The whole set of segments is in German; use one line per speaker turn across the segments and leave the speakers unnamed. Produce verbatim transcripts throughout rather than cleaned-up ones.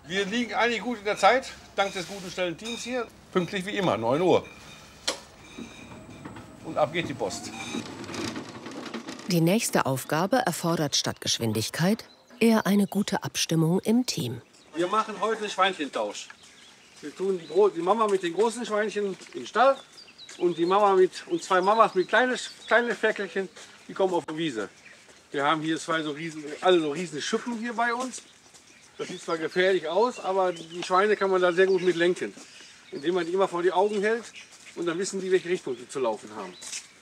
Wir liegen eigentlich gut in der Zeit, dank des guten, schnellen Teams hier. Pünktlich wie immer, neun Uhr. Und ab geht die Post.
Die nächste Aufgabe erfordert statt Geschwindigkeit eher eine gute Abstimmung im Team.
Wir machen heute Schweinchentausch. Wir tun die, Gro die Mama mit den großen Schweinchen in den Stall und die Mama mit und zwei Mamas mit kleinen kleine Ferkelchen, die kommen auf die Wiese. Wir haben hier zwei so riesen, alle so riesen Schiffen hier bei uns. Das sieht zwar gefährlich aus, aber die Schweine kann man da sehr gut mit lenken, indem man die immer vor die Augen hält und dann wissen die, welche Richtung sie zu laufen haben.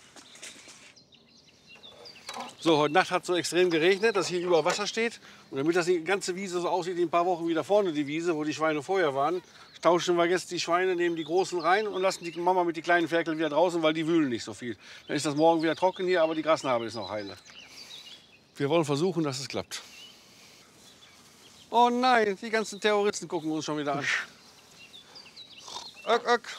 So, heute Nacht hat es so extrem geregnet, dass hier über Wasser steht. Und damit das die ganze Wiese so aussieht wie ein paar Wochen wieder vorne die Wiese, wo die Schweine vorher waren, tauschen wir jetzt die Schweine, nehmen die großen rein und lassen die Mama mit den kleinen Ferkeln wieder draußen, weil die wühlen nicht so viel. Dann ist das morgen wieder trocken hier, aber die Grasnarbe ist noch heile. Wir wollen versuchen, dass es klappt. Oh nein, die ganzen Terroristen gucken uns schon wieder an. Öck, öck.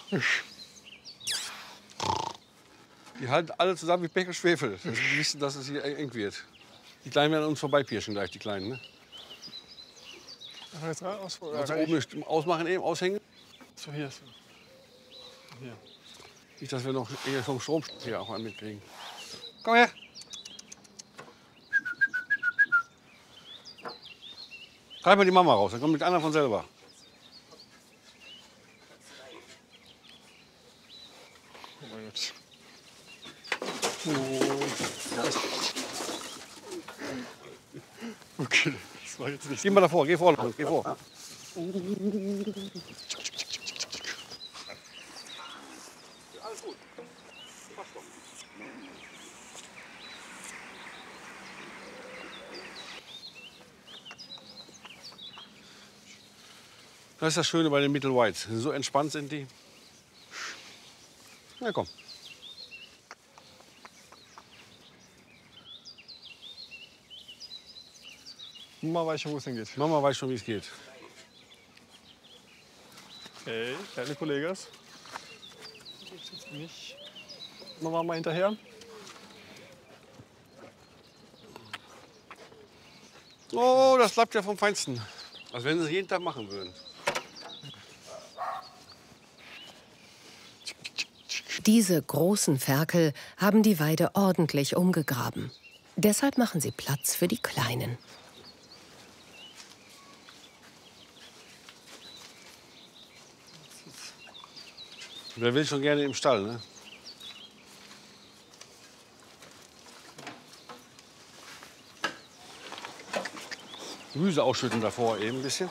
Die halten alle zusammen wie Pech und Schwefel. Die wissen, dass es hier eng wird. Die Kleinen werden an uns vorbeipirschen gleich, die Kleinen. Ne?
Jetzt raus, oder
also oben ausmachen, eben aushängen.
So, hier. So. Hier.
Nicht, dass wir noch eher vom Strom hier auch mitkriegen. Komm her. Treib mal die Mama raus, dann kommt mit einer von selber.
Okay, das war jetzt nicht.
Geh mal davor, geh vor, geh vor. Alles gut. Passt doch. Das ist das Schöne bei den Middle Whites. So entspannt sind die. Na komm.
Mama weiß schon, wo es hingeht.
Mama weiß schon, wie es geht.
Hey, kleine Kollegas. Nicht. Mama mal hinterher.
Oh, das klappt ja vom Feinsten. Als wenn sie es jeden Tag machen würden.
Diese großen Ferkel haben die Weide ordentlich umgegraben. Deshalb machen sie Platz für die Kleinen.
Wer will schon gerne im Stall, ne? Gemüse ausschütten davor eben ein bisschen.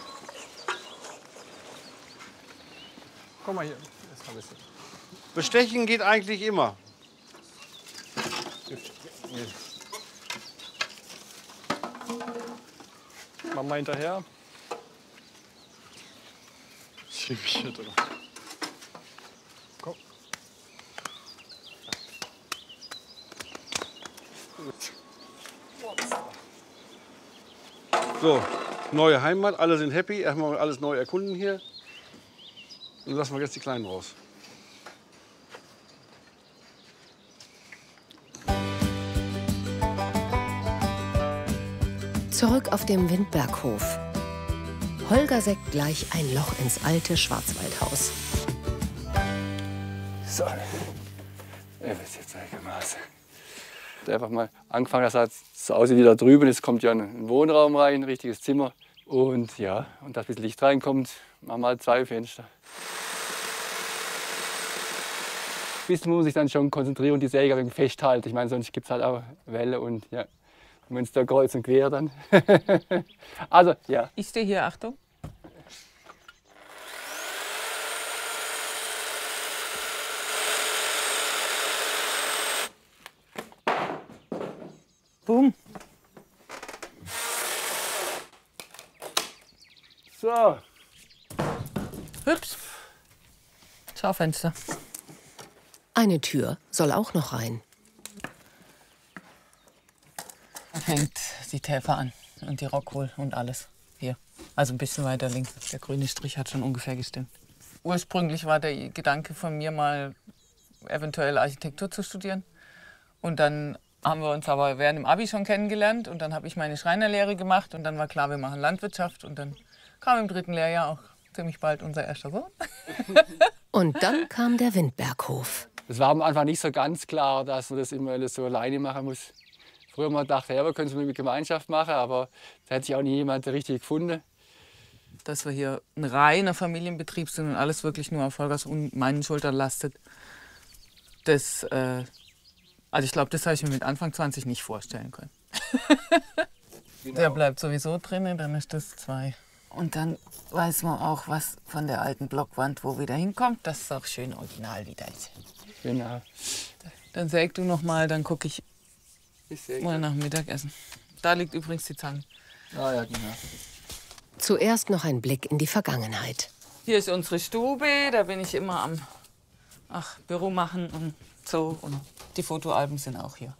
Komm mal hier. Erst mal ein bisschen.
Bestechen geht eigentlich immer.
Mama hinterher. Shit, oder? Komm.
So, neue Heimat, alle sind happy. Erstmal alles neu erkunden hier. Und lassen wir jetzt die Kleinen raus.
Zurück auf dem Windberghof. Holger sägt gleich ein Loch ins alte Schwarzwaldhaus.
So, er wird jetzt einigermaßen. Einfach mal angefangen, das hat so aussieht wie da drüben. Jetzt kommt ja ein Wohnraum rein, ein richtiges Zimmer. Und ja, und dass ein bisschen Licht reinkommt, machen wir halt zwei Fenster. Ein bisschen muss man sich dann schon konzentrieren und die Säge ein wenig festhalten. Ich meine, sonst gibt es halt auch Welle und ja, wenn es da kreuz und quer dann. Also, ja.
Ich stehe hier, Achtung. Boom.
So.
Hübsch. Schaufenster.
Eine Tür soll auch noch rein.
Da fängt die Täfer an und die Rockwool und alles. Hier. Also ein bisschen weiter links. Der grüne Strich hat schon ungefähr gestimmt. Ursprünglich war der Gedanke von mir mal, eventuell Architektur zu studieren. Und dann haben wir uns aber während dem Abi schon kennengelernt. Und dann habe ich meine Schreinerlehre gemacht. Und dann war klar, wir machen Landwirtschaft. Und dann kam im dritten Lehrjahr auch ziemlich bald unser erster Sohn.
Und dann kam der Windberghof.
Es war am Anfang nicht so ganz klar, dass man das immer alles so alleine machen muss. Früher mal dachte ja, wir können es mit Gemeinschaft machen, aber da hat sich auch nie jemand richtig gefunden.
Dass wir hier ein reiner Familienbetrieb sind und alles wirklich nur auf Holgers und meinen Schultern lastet, das, äh, also ich glaube, das habe ich mir mit Anfang zwanzig nicht vorstellen können. Genau. Der bleibt sowieso drinnen, dann ist das zwei. Und dann weiß man auch, was von der alten Blockwand wo wieder hinkommt, dass es auch schön original wieder ist.
Genau.
Dann säg du noch mal, dann gucke ich,
ich
mal nach dem Mittagessen. Da liegt übrigens die Zange.
Ah ja, genau.
Zuerst noch ein Blick in die Vergangenheit.
Hier ist unsere Stube, da bin ich immer am ach, Büro machen und so. Und die Fotoalben sind auch hier.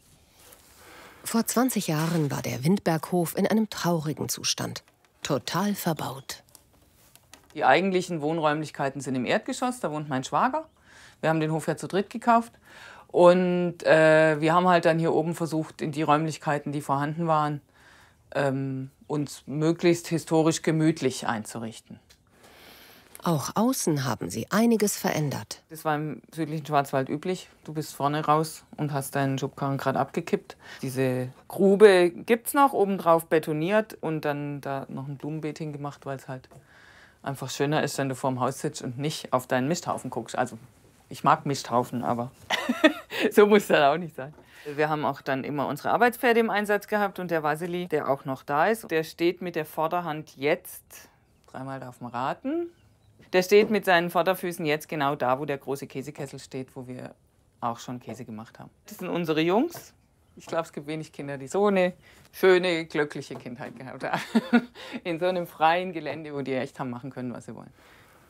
Vor zwanzig Jahren war der Windberghof in einem traurigen Zustand. Total verbaut.
Die eigentlichen Wohnräumlichkeiten sind im Erdgeschoss, da wohnt mein Schwager. Wir haben den Hof ja zu dritt gekauft. Und äh, wir haben halt dann hier oben versucht, in die Räumlichkeiten, die vorhanden waren, ähm, uns möglichst historisch gemütlich einzurichten.
Auch außen haben sie einiges verändert.
Das war im südlichen Schwarzwald üblich. Du bist vorne raus und hast deinen Schubkarren gerade abgekippt. Diese Grube gibt's noch, obendrauf betoniert und dann da noch ein Blumenbeet hingemacht, weil es halt einfach schöner ist, wenn du vorm Haus sitzt und nicht auf deinen Misthaufen guckst. Also ich mag Misthaufen, aber so muss das auch nicht sein. Wir haben auch dann immer unsere Arbeitspferde im Einsatz gehabt und der Vasili, der auch noch da ist, der steht mit der Vorderhand jetzt, dreimal darf man raten, der steht mit seinen Vorderfüßen jetzt genau da, wo der große Käsekessel steht, wo wir auch schon Käse gemacht haben. Das sind unsere Jungs. Ich glaube, es gibt wenig Kinder, die so eine schöne, glückliche Kindheit gehabt haben. In so einem freien Gelände, wo die echt haben machen können, was sie wollen.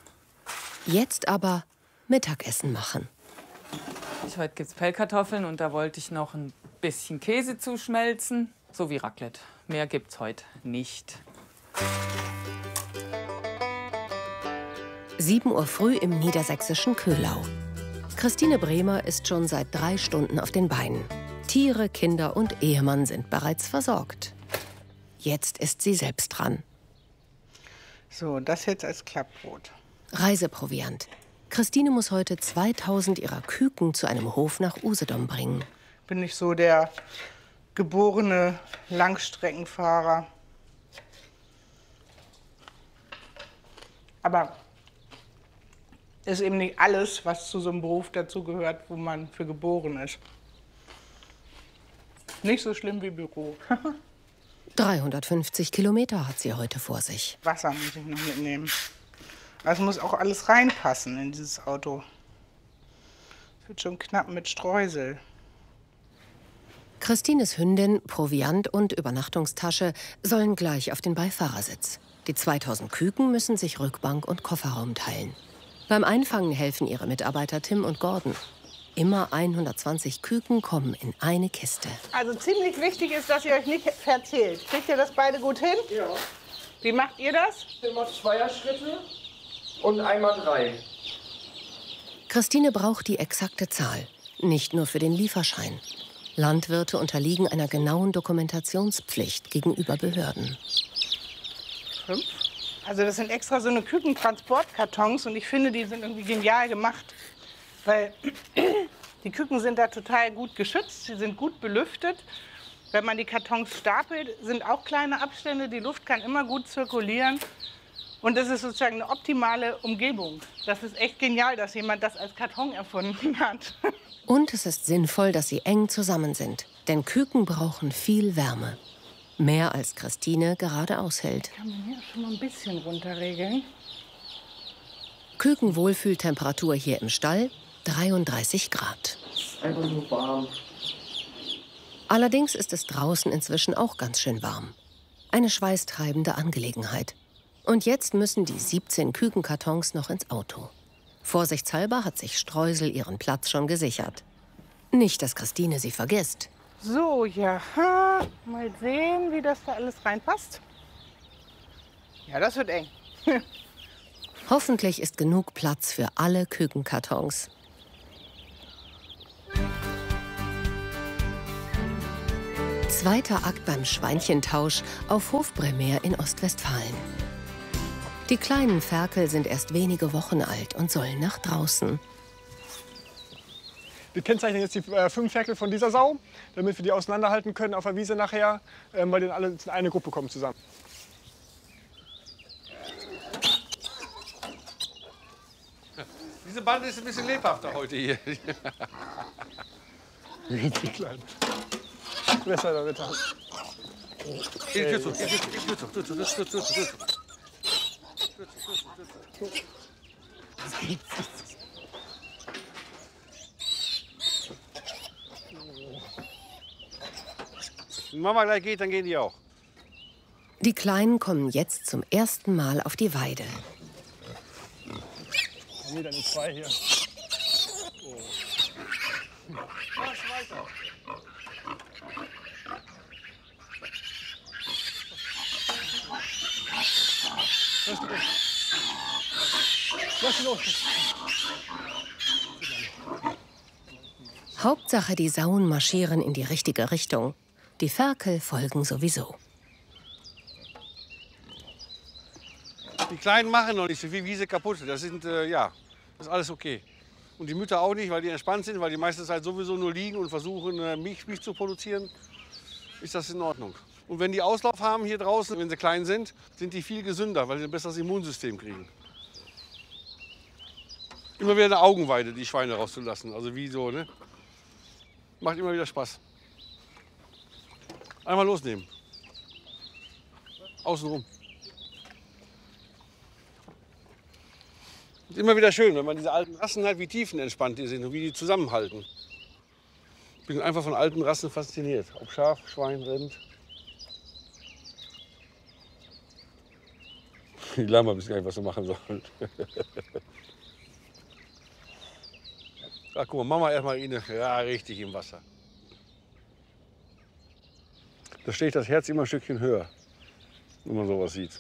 Jetzt aber Mittagessen machen.
Ich, heute gibt es Pellkartoffeln und da wollte ich noch ein bisschen Käse zuschmelzen. So wie Raclette. Mehr gibt's heute nicht.
sieben Uhr früh im niedersächsischen Köhlau. Christine Bremer ist schon seit drei Stunden auf den Beinen. Tiere, Kinder und Ehemann sind bereits versorgt. Jetzt ist sie selbst dran.
So, das jetzt als Klappbrot.
Reiseproviant. Christine muss heute zweitausend ihrer Küken zu einem Hof nach Usedom bringen.
Bin ich so der geborene Langstreckenfahrer. Aber ist eben nicht alles, was zu so einem Beruf dazugehört, wo man für geboren ist. Nicht so schlimm wie Büro.
dreihundertfünfzig Kilometer hat sie heute vor sich.
Wasser muss ich noch mitnehmen. Also muss auch alles reinpassen in dieses Auto. Es wird schon knapp mit Streusel.
Christines Hündin, Proviant und Übernachtungstasche sollen gleich auf den Beifahrersitz. Die zweitausend Küken müssen sich Rückbank und Kofferraum teilen. Beim Einfangen helfen ihre Mitarbeiter Tim und Gordon. Immer hundertzwanzig Küken kommen in eine Kiste.
Also ziemlich wichtig ist, dass ihr euch nicht verzählt. Kriegt ihr das beide gut hin?
Ja.
Wie macht ihr das?
Immer Zweierschritte und einmal drei.
Christine braucht die exakte Zahl, nicht nur für den Lieferschein. Landwirte unterliegen einer genauen Dokumentationspflicht gegenüber Behörden.
Fünf? Also das sind extra so eine Kükentransportkartons und ich finde, die sind irgendwie genial gemacht. Weil die Küken sind da total gut geschützt, sie sind gut belüftet. Wenn man die Kartons stapelt, sind auch kleine Abstände, die Luft kann immer gut zirkulieren. Und das ist sozusagen eine optimale Umgebung. Das ist echt genial, dass jemand das als Karton erfunden hat.
Und es ist sinnvoll, dass sie eng zusammen sind. Denn Küken brauchen viel Wärme. Mehr als Christine gerade aushält.
Kann man hier schon mal ein bisschen runterregeln?
Kükenwohlfühltemperatur hier im Stall dreiunddreißig Grad.
Einfach nur warm.
Allerdings ist es draußen inzwischen auch ganz schön warm. Eine schweißtreibende Angelegenheit. Und jetzt müssen die siebzehn Kükenkartons noch ins Auto. Vorsichtshalber hat sich Streusel ihren Platz schon gesichert. Nicht, dass Christine sie vergisst.
So, ja, ha, mal sehen, wie das da alles reinpasst. Ja, das wird eng.
Hoffentlich ist genug Platz für alle Kükenkartons. Zweiter Akt beim Schweinchentausch auf Hof Bremer in Ostwestfalen. Die kleinen Ferkel sind erst wenige Wochen alt und sollen nach draußen.
Wir kennzeichnen jetzt die äh, fünf Ferkel von dieser Sau, damit wir die auseinanderhalten können auf der Wiese nachher, äh, weil die dann alle in eine Gruppe kommen zusammen.
Diese Bande ist ein bisschen lebhafter heute hier.
Richtig klein. Besser damit.
Hier, Tür zu, hier, Tür zu, Tür zu, Tür zu, Tür zu, Tür zu, Tür zu. Wenn Mama gleich geht, dann gehen die auch.
Die Kleinen kommen jetzt zum ersten Mal auf die Weide.
Nee, dann zwei hier. Oh.
Mach weiter.
Lass sie los.
Hauptsache, die Sauen marschieren in die richtige Richtung. Die Ferkel folgen sowieso.
Die Kleinen machen noch nicht so viel Wiese kaputt. Das sind, äh, ja, das ist alles okay. Und die Mütter auch nicht, weil die entspannt sind, weil die meiste Zeit sowieso nur liegen und versuchen, äh, Milch, Milch zu produzieren. Ist das in Ordnung. Und wenn die Auslauf haben hier draußen, wenn sie klein sind, sind die viel gesünder, weil sie ein besseres Immunsystem kriegen. Immer wieder eine Augenweide, die Schweine rauszulassen. Also wie so, ne? Macht immer wieder Spaß. Einmal losnehmen. Außenrum. Ist immer wieder schön, wenn man diese alten Rassen halt, wie tiefenentspannt die sind und wie die zusammenhalten. Ich bin einfach von alten Rassen fasziniert. Ob Schaf, Schwein, Rind. Die Lama wissen gar nicht, was sie machen sollen. Ach, guck mal, Mama erstmal Ihnen. Ja, richtig im Wasser. Da steht das Herz immer ein Stückchen höher, wenn man sowas sieht.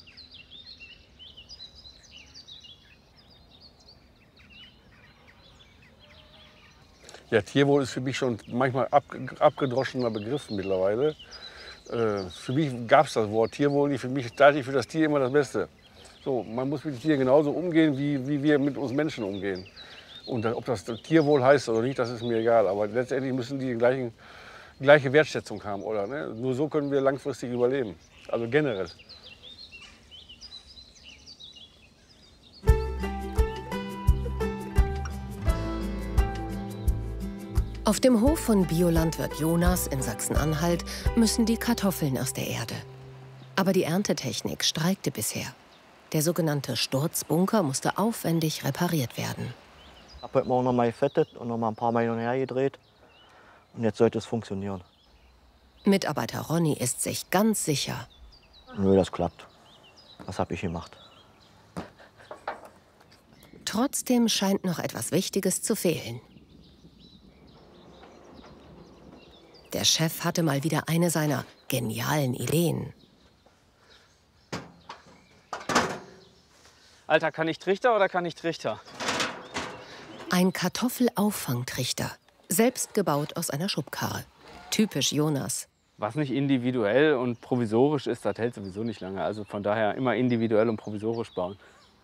Ja, Tierwohl ist für mich schon manchmal ab, abgedroschener Begriff mittlerweile. Äh, für mich gab es das Wort Tierwohl nicht. Für mich dachte ich für das Tier immer das Beste. So, man muss mit den Tieren genauso umgehen, wie, wie wir mit uns Menschen umgehen. Und ob das Tierwohl heißt oder nicht, das ist mir egal. Aber letztendlich müssen die die gleichen, gleiche Wertschätzung haben. Oder, ne? Nur so können wir langfristig überleben. Also generell.
Auf dem Hof von Biolandwirt Jonas in Sachsen-Anhalt müssen die Kartoffeln aus der Erde. Aber die Erntetechnik streikte bisher. Der sogenannte Sturzbunker musste aufwendig repariert werden.
Ich habe heute Morgen noch mal gefettet und noch mal ein paar Mal hin und her gedreht. Und jetzt sollte es funktionieren.
Mitarbeiter Ronny ist sich ganz sicher.
Nö, das klappt. Das habe ich gemacht.
Trotzdem scheint noch etwas Wichtiges zu fehlen. Der Chef hatte mal wieder eine seiner genialen Ideen.
Alter, kann ich Trichter oder kann ich Trichter?
Ein Kartoffelauffangtrichter, selbst gebaut aus einer Schubkarre. Typisch Jonas.
Was nicht individuell und provisorisch ist, das hält sowieso nicht lange. Also von daher immer individuell und provisorisch bauen.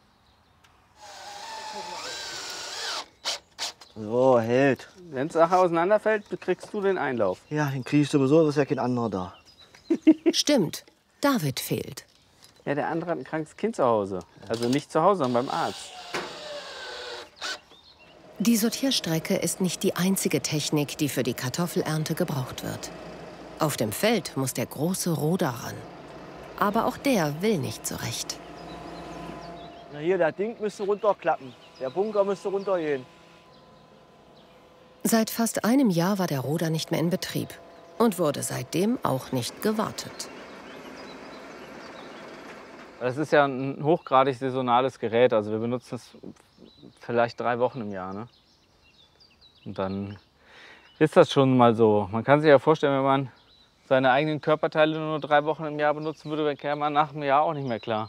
So, hält.
Wenn es nachher auseinanderfällt, kriegst du den Einlauf.
Ja, den kriege ich sowieso, das ist ja kein anderer da.
Stimmt, David fehlt.
Ja, der andere hat ein krankes Kind zu Hause. Also nicht zu Hause, sondern beim Arzt.
Die Sortierstrecke ist nicht die einzige Technik, die für die Kartoffelernte gebraucht wird. Auf dem Feld muss der große Roder ran. Aber auch der will nicht zurecht.
Na hier, der Ding müsste runterklappen. Der Bunker müsste runtergehen.
Seit fast einem Jahr war der Roder nicht mehr in Betrieb und wurde seitdem auch nicht gewartet.
Das ist ja ein hochgradig saisonales Gerät. Also wir benutzen es vielleicht drei Wochen im Jahr. Ne? Und dann ist das schon mal so. Man kann sich ja vorstellen, wenn man seine eigenen Körperteile nur drei Wochen im Jahr benutzen würde, dann käme man nach einem Jahr auch nicht mehr klar.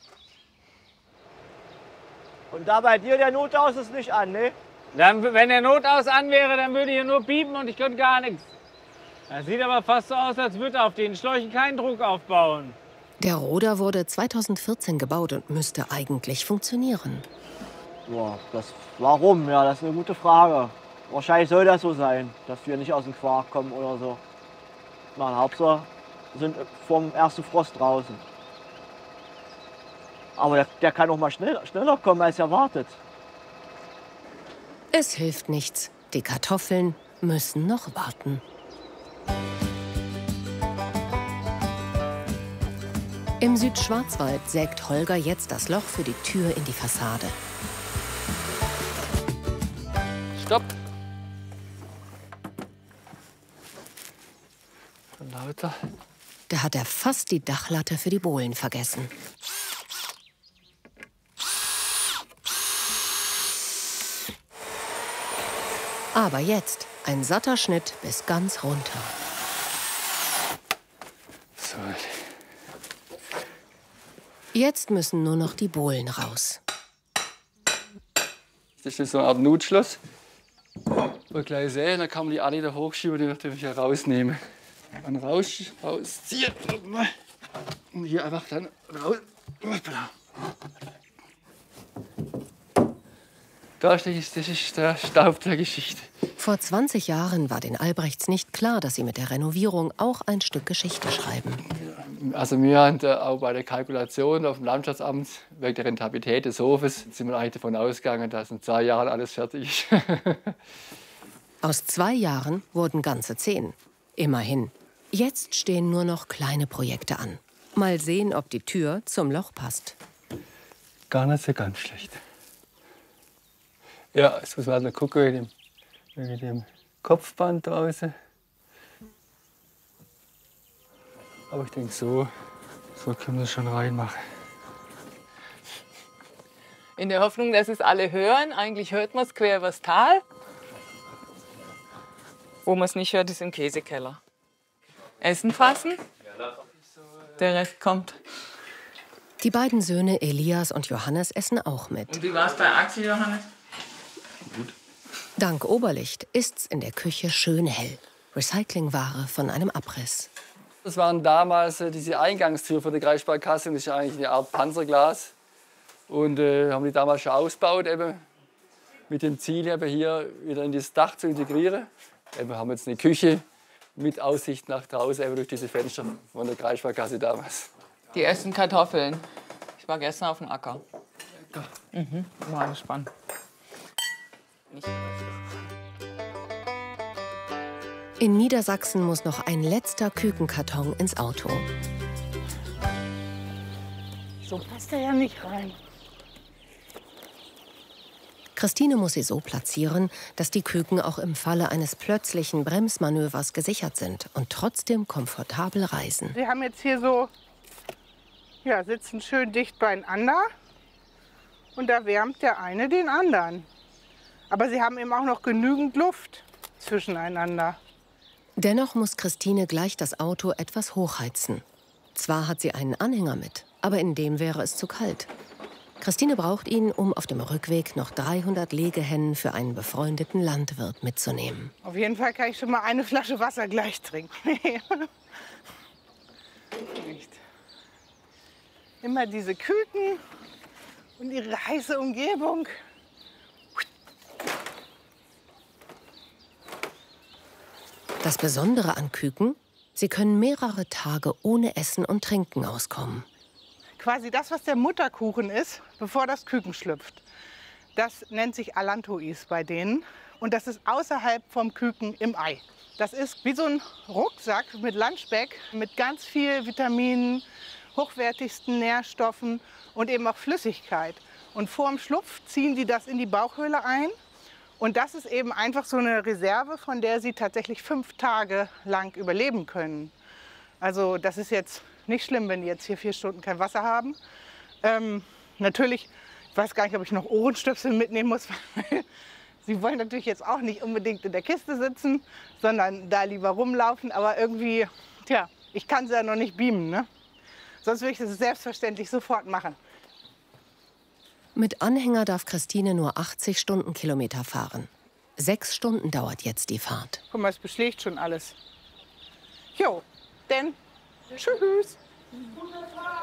Und da bei dir der Notaus ist nicht an, ne?
Dann, wenn der Notaus an wäre, dann würde hier nur piepen und ich könnte gar nichts. Das sieht aber fast so aus, als würde auf den Schläuchen keinen Druck aufbauen.
Der Roder wurde zweitausendvierzehn gebaut und müsste eigentlich funktionieren.
Ja, das, warum? Ja, das ist eine gute Frage. Wahrscheinlich soll das so sein, dass wir nicht aus dem Quark kommen oder so. Na, Hauptsache sind vom ersten Frost draußen. Aber der, der kann auch mal schnell, schneller kommen als erwartet.
Es hilft nichts. Die Kartoffeln müssen noch warten. Im Südschwarzwald sägt Holger jetzt das Loch für die Tür in die Fassade.
Stopp! Lauter.
Da hat er fast die Dachlatte für die Bohlen vergessen. Aber jetzt ein satter Schnitt bis ganz runter.
So.
Jetzt müssen nur noch die Bohlen raus.
Das ist so eine Art Notschloss. Und gleich sehen, dann kann man die alle da hochschieben und die natürlich herausnehmen. Dann raus, rausziehen. Und hier einfach dann raus. Das ist, das ist der Staub der Geschichte.
Vor zwanzig Jahren war den Albrechts nicht klar, dass sie mit der Renovierung auch ein Stück Geschichte schreiben.
Also wir haben auch bei der Kalkulation auf dem Landschaftsamt wegen der Rentabilität des Hofes sind wir eigentlich davon ausgegangen, dass in zwei Jahren alles fertig ist.
Aus zwei Jahren wurden ganze zehn. Immerhin. Jetzt stehen nur noch kleine Projekte an. Mal sehen, ob die Tür zum Loch passt.
Gar nicht so ganz schlecht. Ja, jetzt muss man halt noch gucken wegen dem, wegen dem Kopfband draußen. Aber ich denke, so, so können wir das schon reinmachen.
In der Hoffnung, dass es alle hören. Eigentlich hört man es quer übers Tal. Wo man es nicht hört, ist im Käsekeller. Essen fassen. Der Rest kommt.
Die beiden Söhne Elias und Johannes essen auch mit.
Und wie war es bei Axel, Johannes?
Gut.
Dank Oberlicht ist's in der Küche schön hell. Recyclingware von einem Abriss.
Das waren damals äh, diese Eingangstür für die Kreissparkasse. Das ist ja eigentlich eine Art Panzerglas. Und äh, haben die damals schon ausgebaut, eben mit dem Ziel, eben hier wieder in das Dach zu integrieren. Eben haben jetzt eine Küche mit Aussicht nach draußen, eben durch diese Fenster von der Kreissparkasse damals.
Die ersten Kartoffeln. Ich war gestern auf dem Acker. Mhm, war gespannt. Nicht
In Niedersachsen muss noch ein letzter Kükenkarton ins Auto.
So passt er ja nicht rein.
Christine muss sie so platzieren, dass die Küken auch im Falle eines plötzlichen Bremsmanövers gesichert sind und trotzdem komfortabel reisen.
Wir haben jetzt hier so, ja, sitzen schön dicht beieinander und da wärmt der eine den anderen. Aber sie haben eben auch noch genügend Luft zwischeneinander.
Dennoch muss Christine gleich das Auto etwas hochheizen. Zwar hat sie einen Anhänger mit, aber in dem wäre es zu kalt. Christine braucht ihn, um auf dem Rückweg noch dreihundert Legehennen für einen befreundeten Landwirt mitzunehmen.
Auf jeden Fall kann ich schon mal eine Flasche Wasser gleich trinken. Nicht. Immer diese Küken und ihre heiße Umgebung.
Das Besondere an Küken, sie können mehrere Tage ohne Essen und Trinken auskommen.
Quasi das, was der Mutterkuchen ist, bevor das Küken schlüpft. Das nennt sich Allantois bei denen. Und das ist außerhalb vom Küken im Ei. Das ist wie so ein Rucksack mit Lunchbag, mit ganz viel Vitaminen, hochwertigsten Nährstoffen und eben auch Flüssigkeit. Und vor dem Schlupf ziehen die das in die Bauchhöhle ein. Und das ist eben einfach so eine Reserve, von der sie tatsächlich fünf Tage lang überleben können. Also das ist jetzt nicht schlimm, wenn die jetzt hier vier Stunden kein Wasser haben. Ähm, natürlich, ich weiß gar nicht, ob ich noch Ohrenstöpsel mitnehmen muss. Sie wollen natürlich jetzt auch nicht unbedingt in der Kiste sitzen, sondern da lieber rumlaufen. Aber irgendwie, tja, ich kann sie ja noch nicht beamen, ne? Sonst würde ich das selbstverständlich sofort machen.
Mit Anhänger darf Christine nur achtzig Stundenkilometer fahren. Sechs Stunden dauert jetzt die Fahrt.
Guck mal, es beschlägt schon alles. Jo, denn tschüss. Wunderbar.